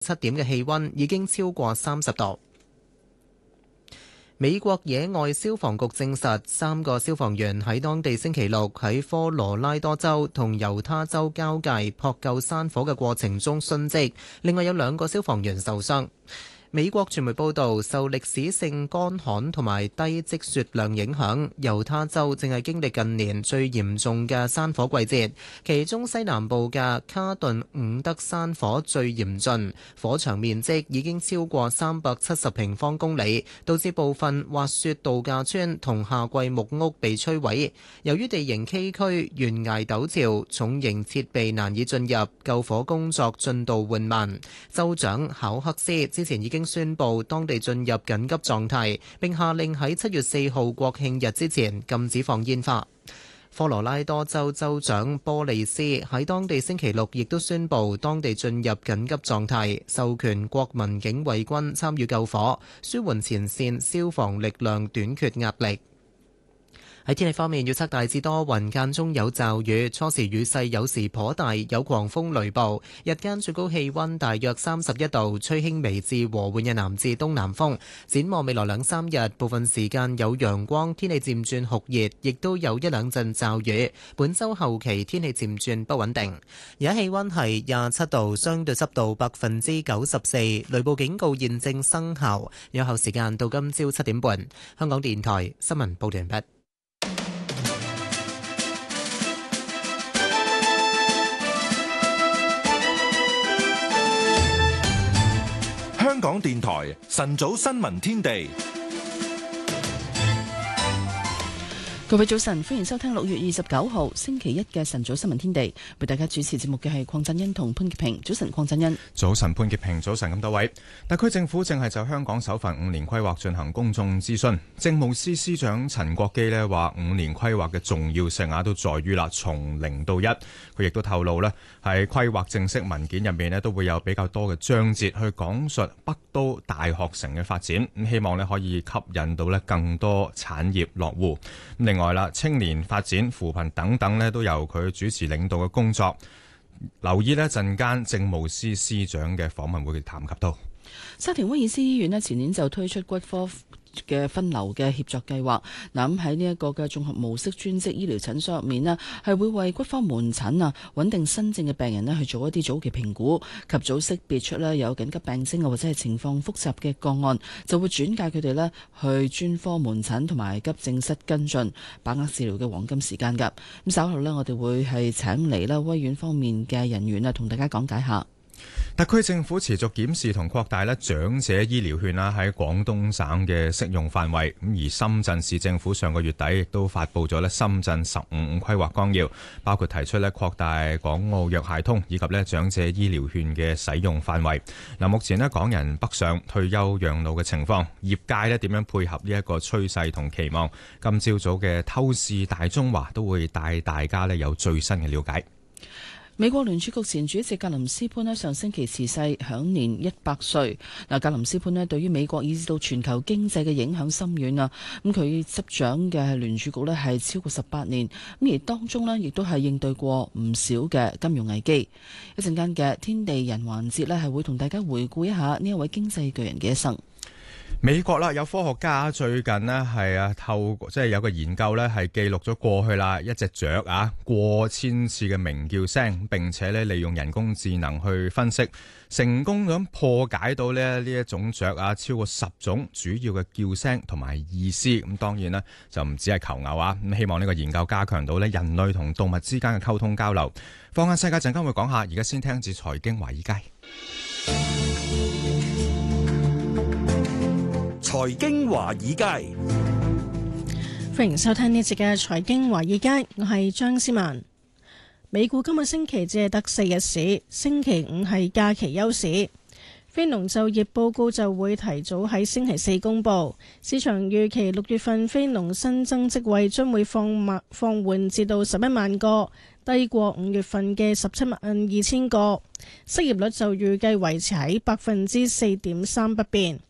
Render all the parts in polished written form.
7點嘅氣溫已經超過30度。美國野外消防局證實，3個消防員喺當地星期六喺科羅拉多州同猶他州交界撲救山火嘅過程中殉職，另外有2個消防員受傷。美國傳媒報道，受歷史性乾旱同埋低積雪量影響，猶他州正係經歷近年最嚴重嘅山火季節，其中西南部嘅卡頓伍德山火最嚴峻，火場面積已經超過370平方公里，導致部分滑雪度假村同夏季木屋被摧毀。由於地形崎嶇、懸崖陡峭，重型設備難以進入，救火工作進度緩慢。州長考克斯之前已經宣布當地進入緊急狀態，並下令喺7月4號國慶日之前禁止放煙花。科羅拉多州州長波利斯喺當地星期六亦都宣布當地進入緊急狀態，授權國民警衛軍參與救火，舒緩前線消防力量短缺壓力。喺天氣方面，預測大致多雲，間中有驟雨，初時雨勢有時頗大，有狂風雷暴。日間最高氣溫大約31度，吹輕微至和緩嘅南至東南風。展望未來2-3日，部分時間有陽光，天氣漸轉酷熱，亦都有1-2陣驟雨。本週後期天氣漸轉不穩定。而家氣溫係27度，相對濕度94%，雷暴警告現正生效。有效時間到今朝7點半。香港電台新聞報道完畢。 香港電台晨早新聞天地， 各位早晨，歡迎收聽6月29號星期一嘅晨早新聞天地。為大家主持節目嘅係鄺振欣同潘潔平。早晨，鄺振欣。 早晨，潘潔平。早晨，咁多位。特區政府正係就香港首份5年規劃進行公眾諮詢。政務司司長陳國基呢話，5年規劃嘅重要性都在於從0到1。佢亦都透露呢喺規劃正式文件入面呢都會有比較多嘅章節去講述北都大學城嘅發展。咁希望呢可以吸引到呢更多產業落戶。另外啦，青年發展、扶貧等等呢都由佢主持領導嘅工作。留意呢陣間政務司司長嘅訪問會談及到。 沙田威爾斯醫院呢前年就推出骨科嘅分流嘅協作計劃，咁喺呢一個嘅綜合模式專職醫療診所入面呢，係會為骨科門診穩定新症嘅病人呢去做一啲早期評估，及早識別出呢有緊急病徵或者係情況複雜嘅個案，就會轉介佢哋呢去專科門診同埋急症室跟進，把握治療嘅黃金時間㗎。咁稍後呢，我哋會係請嚟啦威院方面嘅人員同大家講解下。 特區政府持續檢視同擴大長者醫療券喺廣東省嘅適用範圍。咁而深圳市政府上個月底亦都發布咗深圳15規劃綱要，包括提出擴大港澳藥械通以及長者醫療券嘅使用範圍。目前港人北上退休養老嘅情況，業界點樣配合呢一個趨勢同期望？今朝早嘅透視大中華都會帶大家有最新嘅了解。 美國聯儲局前主席格林斯潘上星期辭世，享年100歲。格林斯潘對於美國以至到全球經濟嘅影響深遠啊。咁佢執掌嘅聯儲局係超過18年，咁而當中亦都係應對過唔少嘅金融危機。一陣間嘅天地人環節係會同大家回顧一下呢一位經濟巨人嘅一生。 美國有科學家最近係透過有個研究係記錄咗過去一隻雀過千次嘅鳴叫聲，並且利用人工智能去分析，成功咁破解到呢一種雀超過10種主要嘅叫聲同埋意思。咁當然就唔止係求偶咁希望呢個研究加強到人類同動物之間嘅溝通交流。放眼世界陣間會講下，而家先聽至財經華爾街。 財經華爾街， 歡迎收聽呢一節嘅財經華爾街，我係張思文。美股今個星期只係得4日市，星期五係假期休市。非農就業報告就會提早喺星期4公佈，市場預期6月份非農新增職位將會放緩至到11萬個，低過5月份嘅172000個。失業率就預計維持喺4.3%不變。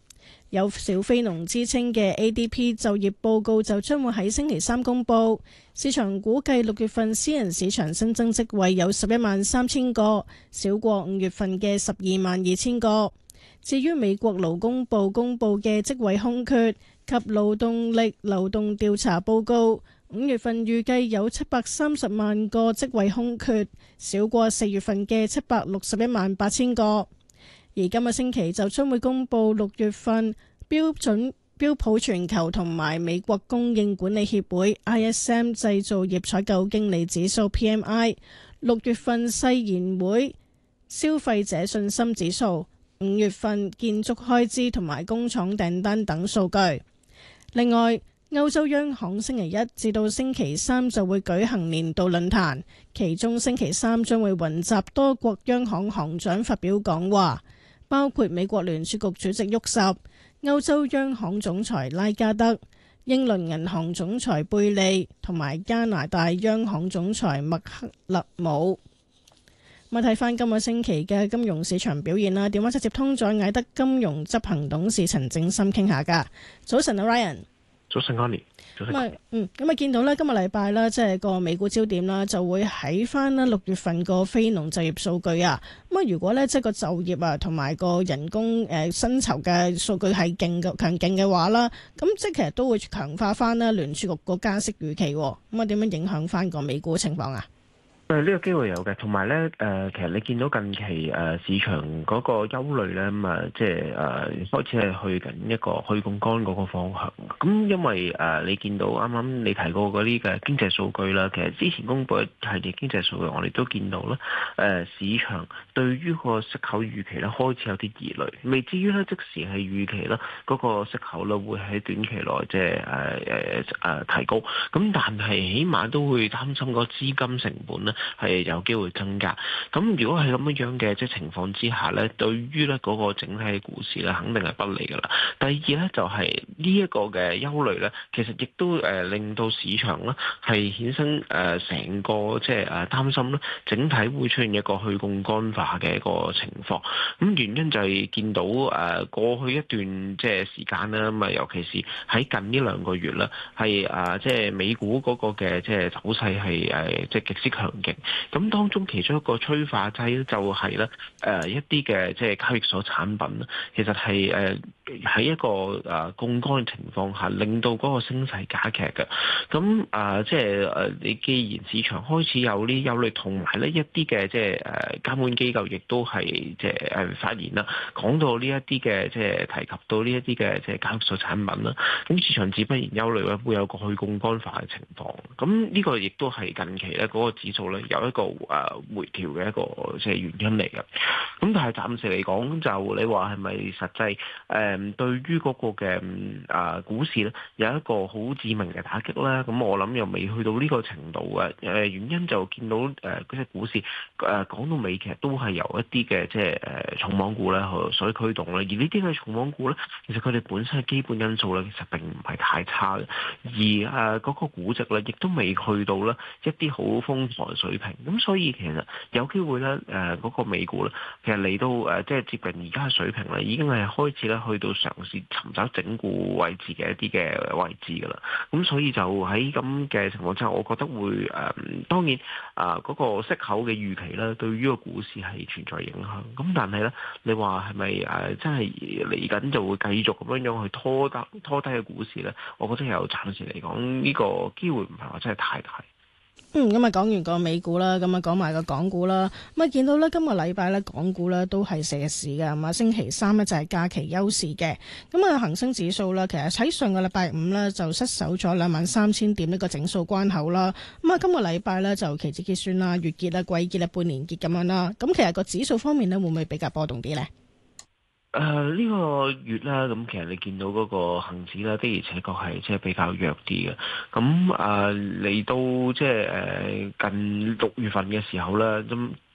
有小非農之稱嘅 ADP 就業報告就將會喺星期三公佈，市場估計6月份私人市場新增職位有113000個，少過5月份嘅122000個。至於美國勞工部公佈嘅職位空缺及勞動力流動調查報告，5月份預計有730萬個職位空缺，少過4月份嘅761萬8千個。而今個星期就將會公佈6月份標普全球同埋美國供應管理協會 ISM 製造業採購經理指數 PMI、6月份世研會消費者信心指數、5月份建築開支同埋工廠訂單等數據。另外，歐洲央行星期一至到星期三就會舉行年度論壇，其中星期三將會雲集多國央行行長發表講話，包括美國聯儲局主席沃什、歐洲央行總裁拉加德、英倫銀行總裁貝利同埋加拿大央行總裁麥克勒姆。咁睇翻今個星期嘅金融市場表現啦，電話直接通咗艾德金融執行董事陳正深傾下噶。早晨啊 Ryan。 早晨安妮。 咁見到咧，今個禮拜啦，即係個美股焦點啦，就會喺翻啦6月份個非農就業數據啊。咁啊，如果咧即係個就業啊同埋個人工薪酬嘅數據係強勁嘅話啦，咁即係其實都會強化翻啦聯儲局個加息預期。咁啊，點樣影響翻個美股情況啊？ 呢個機會有嘅，同埋咧其實你見到近期市場嗰個憂慮咧，咁即係開始係去緊一個去槓桿嗰個方向。咁因為你見到啱啱你提過嗰啲嘅經濟數據啦，其實之前公布一系列經濟數據，我哋都見到啦。市場對於個息口預期咧開始有啲疑慮，未至於咧即時係預期啦嗰個息口咧會喺短期內即係提高。咁但係起碼都會擔心個資金成本咧係有機會增加，咁如果係咁樣嘅即係情況之下咧，對於咧嗰個整體嘅股市咧，肯定係不利噶啦。第二咧就係呢一個嘅憂慮咧，其實亦都令到市場咧係衍生成個即係擔心咧，整體會出現一個去槓桿化嘅一個情況。咁原因就係見到過去一段即係時間啦，咁啊尤其是喺近呢2個月啦，係即係美股嗰個嘅即係走勢係即係極之強勁。咁當中其中一個催化劑就係咧一啲嘅即係交易所產品啦，其實係喺一個槓桿嘅情況下，令到嗰個升勢加劇嘅。咁即係你既然市場開始有啲憂慮，同埋呢一啲嘅即係監管機構亦都係即係發言啦，講到呢一啲嘅即係提及到呢一啲嘅即係交易所產品啦，咁市場自不然憂慮咧會有個去槓桿化嘅情況。咁呢個亦都係近期咧嗰個指數咧有一個回調嘅一個即係原因嚟嘅。咁但係暫時嚟講，就你話係咪實際對於嗰個嘅股市咧有一個好致命嘅打擊咧？咁我諗又未去到呢個程度嘅。原因就見到嗰隻股市講到尾其實都係由一啲嘅即係重磅股咧所驅動咧。而呢啲嘅重磅股咧，其實佢哋本身嘅基本因素咧，其實並唔係太差嘅。而嗰個估值咧，亦都未去到咧一啲好瘋狂嘅水平。咁所以其實有機會咧，嗰個美股咧，其實嚟到即係接近而家嘅水平咧，已經係開始咧去到嘗試尋找整固位置嘅一啲嘅位置㗎啦。咁所以就喺咁嘅情況之下，我覺得會當然嗰個息口嘅預期咧，對於個股市係存在影響。咁但係咧，你話係咪真係嚟緊就會繼續咁樣去拖低嘅股市咧？我覺得有暫時嚟講呢個機會唔係話真係太大。 咁啊講完個美股啦，咁啊講埋個港股啦。咁啊見到咧今個禮拜咧港股咧都係四市嘅，咁啊星期三咧就係假期休市嘅。咁啊恒生指數啦，其實喺上個禮拜五咧就失守咗23,000點呢個整數關口啦。咁啊今個禮拜咧就期指結算啦、月結啦、季結啦、半年結咁樣啦。咁其實個指數方面咧會唔會比較波動啲咧？ 呢個月啦，咁其實你見到嗰個恆指啦，的而且確係即係比較弱啲嘅。咁嚟到即係近6月份嘅時候咧，咁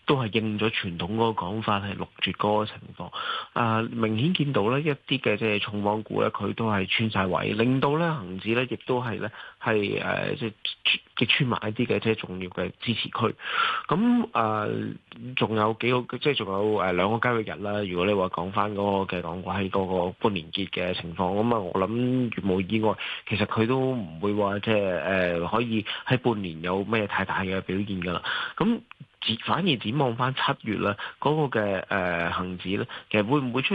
都係應咗傳統嗰個講法係六絕嗰個情況。明顯見到呢一啲嘅即係重磅股咧，佢都係穿晒位，令到咧恆指咧亦都係咧係即係擊穿埋一啲嘅即係重要嘅支持區。咁仲有幾個即係仲有兩個交易日啦。如果你話講翻嗰個嘅港股喺嗰個半年結嘅情況，咁我諗如無意外，其實佢都唔會話即係可以喺半年有咩太大嘅表現㗎啦。咁反而展望翻7月啦，嗰個嘅恆指咧，其實會唔會出